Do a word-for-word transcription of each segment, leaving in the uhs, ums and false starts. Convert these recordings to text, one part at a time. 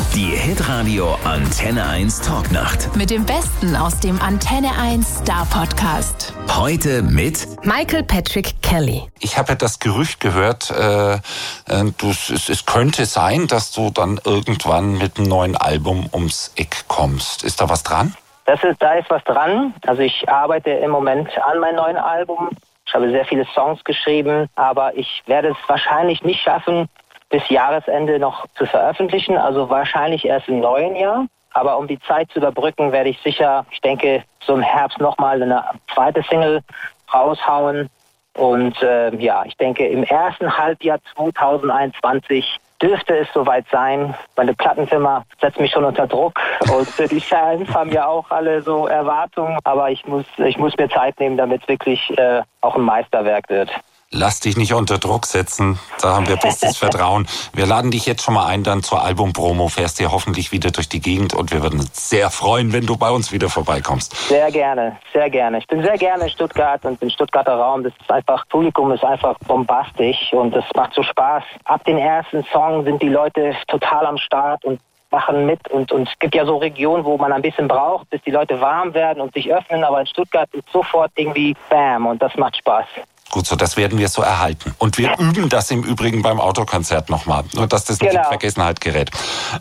Die Hitradio Antenne eins Talknacht. Mit dem Besten aus dem Antenne eins Star Podcast. Heute mit Michael Patrick Kelly. Ich habe ja das Gerücht gehört, äh, du, es, es könnte sein, dass du dann irgendwann mit einem neuen Album ums Eck kommst. Ist da was dran? Das ist, da ist was dran. Also ich arbeite im Moment an meinem neuen Album. Ich habe sehr viele Songs geschrieben, aber ich werde es wahrscheinlich nicht schaffen, bis Jahresende noch zu veröffentlichen, also wahrscheinlich erst im neuen Jahr. Aber um die Zeit zu überbrücken, werde ich sicher, ich denke, so im Herbst nochmal eine zweite Single raushauen. Und äh, ja, ich denke, im ersten Halbjahr zwanzig einundzwanzig dürfte es soweit sein. Meine Plattenfirma setzt mich schon unter Druck und die Fans haben ja auch alle so Erwartungen. Aber ich muss, ich muss mir Zeit nehmen, damit es wirklich äh, auch ein Meisterwerk wird. Lass dich nicht unter Druck setzen, da haben wir bestes Vertrauen. Wir laden dich jetzt schon mal ein, dann zur Album-Promo, fährst dir hoffentlich wieder durch die Gegend und wir würden uns sehr freuen, wenn du bei uns wieder vorbeikommst. Sehr gerne, sehr gerne. Ich bin sehr gerne in Stuttgart und im Stuttgarter Raum. Das ist einfach, Publikum ist einfach bombastisch und das macht so Spaß. Ab den ersten Song sind die Leute total am Start und machen mit und, und es gibt ja so Regionen, wo man ein bisschen braucht, bis die Leute warm werden und sich öffnen, aber in Stuttgart ist sofort irgendwie Bam und das macht Spaß. Gut, so das werden wir so erhalten. Und wir üben das im Übrigen beim Autokonzert nochmal, nur dass das nicht genau in Vergessenheit gerät.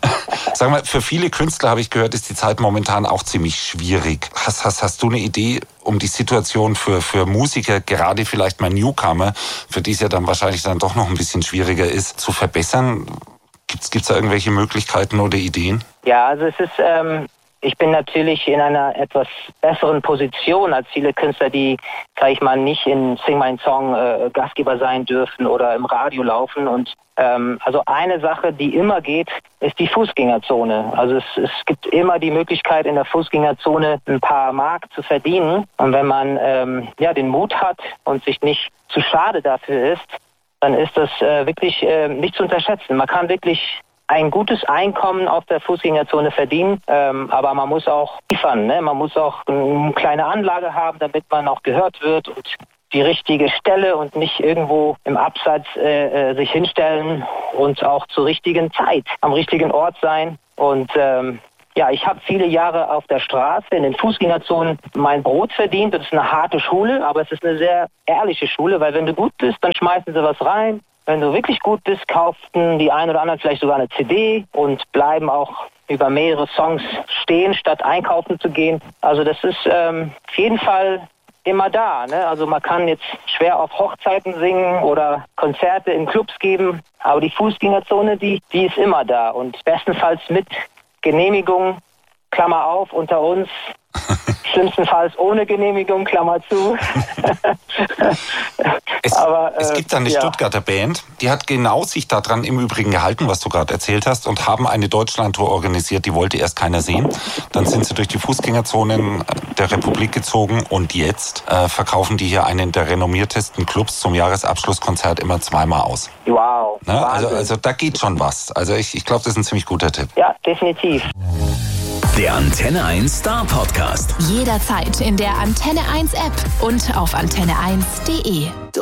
Sag mal, für viele Künstler, habe ich gehört, ist die Zeit momentan auch ziemlich schwierig. Hast, hast, hast du eine Idee, um die Situation für, für Musiker, gerade vielleicht mal Newcomer, für die es ja dann wahrscheinlich dann doch noch ein bisschen schwieriger ist, zu verbessern? Gibt's, gibt's da irgendwelche Möglichkeiten oder Ideen? Ja, also es ist... Ähm Ich bin natürlich in einer etwas besseren Position als viele Künstler, die, sag ich mal, nicht in Sing My Song äh, Gastgeber sein dürfen oder im Radio laufen. Und ähm, also eine Sache, die immer geht, ist die Fußgängerzone. Also es, es gibt immer die Möglichkeit, in der Fußgängerzone ein paar Mark zu verdienen. Und wenn man ähm, ja den Mut hat und sich nicht zu schade dafür ist, dann ist das äh, wirklich äh, nicht zu unterschätzen. Man kann wirklich ein gutes Einkommen auf der Fußgängerzone verdienen, ähm, aber man muss auch liefern, ne? Man muss auch eine kleine Anlage haben, damit man auch gehört wird und die richtige Stelle und nicht irgendwo im Abseits äh, äh, sich hinstellen und auch zur richtigen Zeit am richtigen Ort sein. Und ähm, ja, ich habe viele Jahre auf der Straße, in den Fußgängerzonen mein Brot verdient. Das ist eine harte Schule, aber es ist eine sehr ehrliche Schule, weil wenn du gut bist, dann schmeißen sie was rein. Wenn du wirklich gut bist, kauften die einen oder anderen vielleicht sogar eine C D und bleiben auch über mehrere Songs stehen, statt einkaufen zu gehen. Also das ist ähm, auf jeden Fall immer da, ne? Also man kann jetzt schwer auf Hochzeiten singen oder Konzerte in Clubs geben, aber die Fußgängerzone, die, die ist immer da und bestenfalls mit Genehmigung, Klammer auf, unter uns, schlimmstenfalls ohne Genehmigung, Klammer zu. es, Aber, äh, es gibt eine ja. Stuttgarter Band, die hat genau sich daran im Übrigen gehalten, was du gerade erzählt hast, und haben eine Deutschlandtour organisiert, die wollte erst keiner sehen. Dann sind sie durch die Fußgängerzonen der Republik gezogen und jetzt äh, verkaufen die hier einen der renommiertesten Clubs zum Jahresabschlusskonzert immer zweimal aus. Wow. Ne? Also, also da geht schon was. Also ich, ich glaube, das ist ein ziemlich guter Tipp. Ja, definitiv. Der Antenne eins Star Podcast. Jederzeit in der Antenne eins App und auf antenne eins punkt de.